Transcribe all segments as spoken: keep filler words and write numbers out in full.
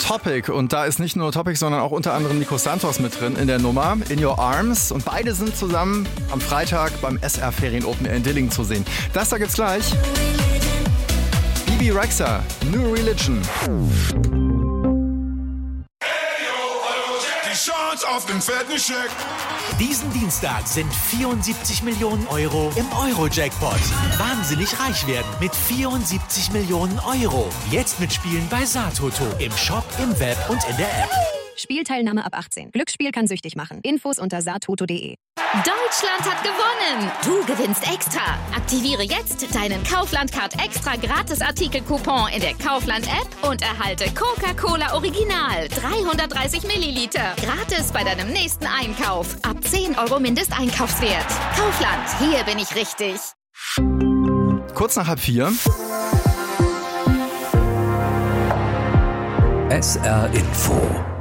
Topic. Und da ist nicht nur Topic, sondern auch unter anderem Nico Santos mit drin in der Nummer In Your Arms. Und beide sind zusammen am Freitag beim S R Ferien Open Air in Dillingen zu sehen. Das da gibt's gleich. Bebe Rexha, New Religion. Auf den fetten Scheck. Diesen Dienstag sind vierundsiebzig Millionen Euro im Euro-Jackpot. Wahnsinnig reich werden mit vierundsiebzig Millionen Euro. Jetzt mitspielen bei Satoto. Im Shop, im Web und in der App. Spielteilnahme ab achtzehn. Glücksspiel kann süchtig machen. Infos unter satoto punkt de. Deutschland hat gewonnen! Du gewinnst extra. Aktiviere jetzt deinen Kaufland-Card extra Gratis-Artikel-Coupon in der Kaufland-App und erhalte Coca-Cola Original dreihundertdreißig Milliliter. Gratis bei deinem nächsten Einkauf. Ab zehn Euro Mindesteinkaufswert. Kaufland, hier bin ich richtig. Kurz nach halb vier. S R Info.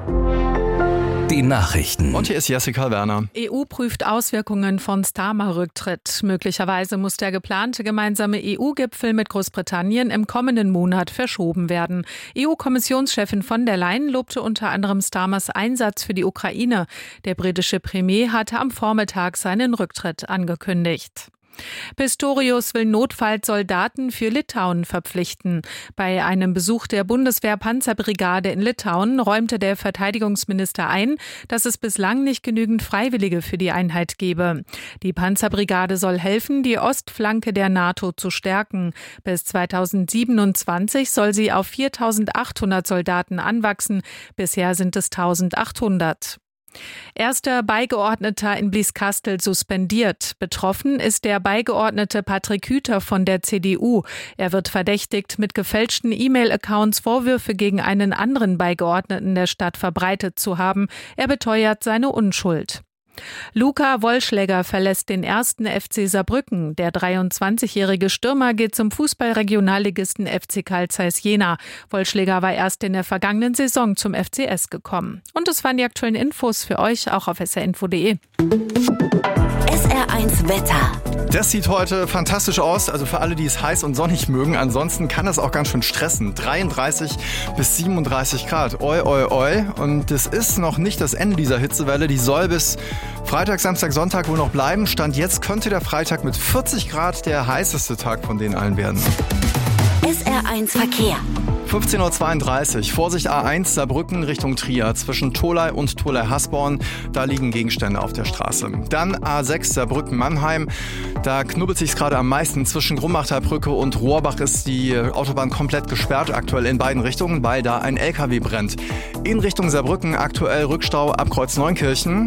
Die Nachrichten. Und hier ist Jessica Werner. E U prüft Auswirkungen von Starmer-Rücktritt. Möglicherweise muss der geplante gemeinsame E U-Gipfel mit Großbritannien im kommenden Monat verschoben werden. E U-Kommissionschefin von der Leyen lobte unter anderem Starmers Einsatz für die Ukraine. Der britische Premier hatte am Vormittag seinen Rücktritt angekündigt. Pistorius will notfalls Soldaten für Litauen verpflichten. Bei einem Besuch der Bundeswehr-Panzerbrigade in Litauen räumte der Verteidigungsminister ein, dass es bislang nicht genügend Freiwillige für die Einheit gebe. Die Panzerbrigade soll helfen, die Ostflanke der NATO zu stärken. Bis zweitausendsiebenundzwanzig soll sie auf viertausendachthundert Soldaten anwachsen. Bisher sind es eintausendachthundert. Erster Beigeordneter in Blieskastel suspendiert. Betroffen ist der Beigeordnete Patrick Hüter von der C D U. Er wird verdächtigt, mit gefälschten E-Mail-Accounts Vorwürfe gegen einen anderen Beigeordneten der Stadt verbreitet zu haben. Er beteuert seine Unschuld. Luca Wollschläger verlässt den ersten F C Saarbrücken. Der dreiundzwanzigjährige Stürmer geht zum Fußball-Regionalligisten F C Carl Zeiss Jena. Wollschläger war erst in der vergangenen Saison zum F C S gekommen. Und das waren die aktuellen Infos für euch, auch auf s r info punkt de. S R eins Wetter. Das sieht heute fantastisch aus, also für alle, die es heiß und sonnig mögen. Ansonsten kann das auch ganz schön stressen. dreiunddreißig bis siebenunddreißig Grad. Oi, oi, oi. Und das ist noch nicht das Ende dieser Hitzewelle. Die soll bis Freitag, Samstag, Sonntag wohl noch bleiben. Stand jetzt könnte der Freitag mit vierzig Grad der heißeste Tag von denen allen werden. S R eins Verkehr. fünfzehn Uhr zweiunddreißig. Vorsicht A eins Saarbrücken Richtung Trier. Zwischen Tholey und Tholey-Hasborn. Da liegen Gegenstände auf der Straße. Dann A sechs Saarbrücken-Mannheim. Da knubbelt sich's gerade am meisten. Zwischen Grummacher Brücke und Rohrbach ist die Autobahn komplett gesperrt. Aktuell in beiden Richtungen, weil da ein L K W brennt. In Richtung Saarbrücken aktuell Rückstau ab Kreuz Neunkirchen.